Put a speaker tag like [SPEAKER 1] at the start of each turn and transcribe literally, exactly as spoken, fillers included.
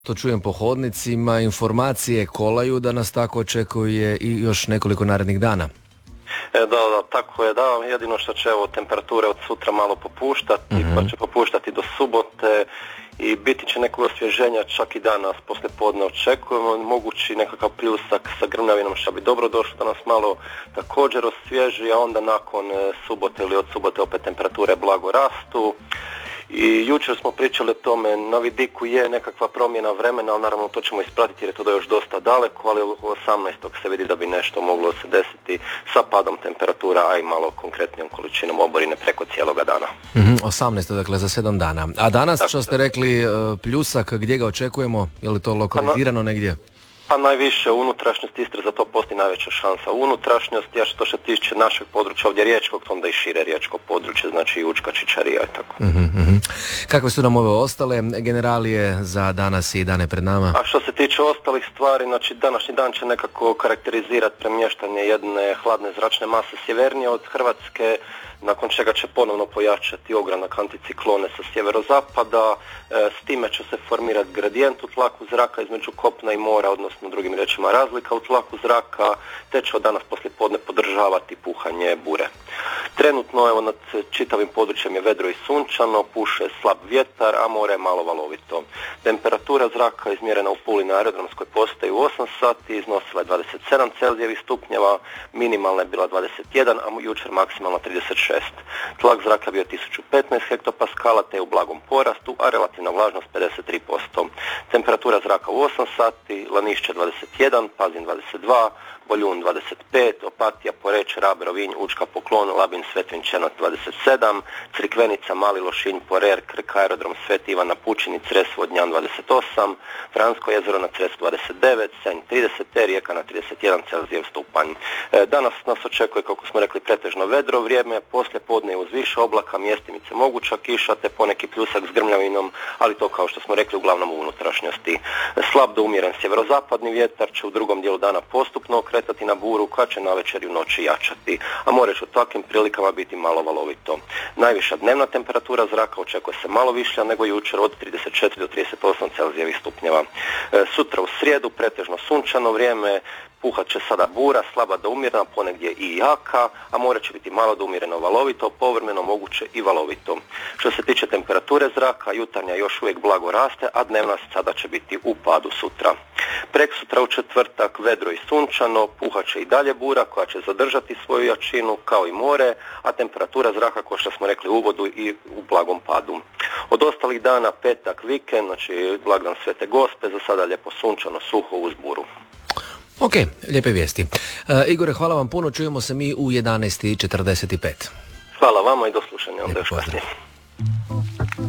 [SPEAKER 1] To čujem po hodnicima, informacije kolaju da nas tako očekuje i još nekoliko narednih dana.
[SPEAKER 2] E, da, da, tako je, da, jedino što će evo temperature od sutra malo popuštati, mm-hmm. pa će popuštati do subote i biti će nekog osvježenja, čak i danas poslije podne očekujemo, mogući nekakav pljusak sa grmljavinom što bi dobro došlo da nas malo također osvježi, a onda nakon subote ili od subote opet temperature blago rastu. I jučer smo pričali o tome, na vidiku je nekakva promjena vremena, ali naravno to ćemo ispratiti jer je to da još dosta daleko, ali u osamnaestog se vidi da bi nešto moglo se desiti sa padom temperatura, a i malo konkretnijom količinom oborine preko cijeloga dana.
[SPEAKER 1] Mm-hmm, osamnaestog dakle za sedam dana. A danas tako, što ste rekli pljusak, gdje ga očekujemo? Je li to lokalizirano negdje?
[SPEAKER 2] Pa najviše u unutrašnjosti Istre, za to postoji najveća šansa. U unutrašnjosti, a što se tiče našeg područja ovdje riječkog, onda i šire riječko područje, znači i Učka, Čičarija i tako.
[SPEAKER 1] Mm-hmm, mm-hmm. Kakve su nam ove ostale generalije za danas i dane pred nama?
[SPEAKER 2] A što se tiče ostalih stvari, znači današnji dan će nekako karakterizirati premještanje jedne hladne zračne mase sjevernije od Hrvatske, nakon čega će ponovno pojačati ogranak anticiklone sa sjeverozapada, e, s time će se formirati gradijent u tlaku zraka između kopna i mora, odnosno drugim riječima razlika u tlaku zraka, te će od danas poslijepodne podržavati puhanje bure. Trenutno evo nad čitavim područjem je vedro i sunčano, puše slab vjetar, a more je malo valovito. Temperatura zraka izmjerena u Puli na aerodromskoj postaji u osam sati iznosila je dvadeset sedam Celzijevih stupnjeva, minimalna je bila dvadeset jedan, a jučer maksimalno trideset šest. Tlak zraka bio tisuću petnaest hektopaskala te je u blagom porastu, a relativna vlažnost pedeset tri posto. Temperatura zraka u osam sati, Lanišće dvadeset jedan, Pazin dvadeset dva, Boljun dvadeset pet, Opatija, Poreč, Rab, Rovinj, Učka, Poklon, Labin, Svetvinj, Čenak dvadeset sedam, Crikvenica, Mali Lošinj, Porer, Krk, Aerodrom Sveti Ivan na Pučini, Cres, Vodnjan dvadeset osam, Vransko jezero na Cresu dvadeset devet, Senj trideset, Rijeka na trideset jedan Celzijev stupanj. E, danas nas očekuje, kako smo rekli, pretežno vedro vrijeme, poslije podne uz više oblaka, mjestimice moguća kiša te poneki pljusak s grmljavinom, ali to kao što smo rekli uglavnom u unutrašnjosti. Slab do umjeren sjeverozapadni vjetar će u drugom dijelu dana postupno okretati na buru koja će navečer i u noći jačati, a more će u takvim prilikama biti malo valovito. Najviša dnevna temperatura zraka očekuje se malo višlja nego jučer od trideset četiri do trideset osam Celzijevih stupnjeva. E, sutra u srijedu pretežno sunčano vrijeme, puhat će sada bura, slaba do umjerena, ponegdje i jaka, a more će biti malo do umjereno valovito, povremeno moguće i valovito. Što se tiče temperature zraka, jutarnja još uvijek blago raste, a dnevna sada će biti u padu sutra. Preksutra u četvrtak vedro i sunčano, puhat će i dalje bura koja će zadržati svoju jačinu kao i more, a temperatura zraka, kao što smo rekli u uvodu, i u blagom padu. Od ostalih dana petak, vikend, znači blagdan Svete Gospe, za sada lijepo sunčano, suho uz buru.
[SPEAKER 1] Ok, lijepe vijesti. Uh, Igore, hvala vam puno, čujemo se mi u jedanaest i četrdeset pet.
[SPEAKER 2] Hvala vama i do slušanja onda još kasnije.